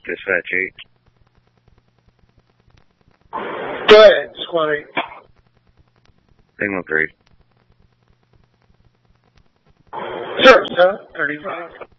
Dispatch 8. Go ahead, Squad 8. Signal 3. 0735.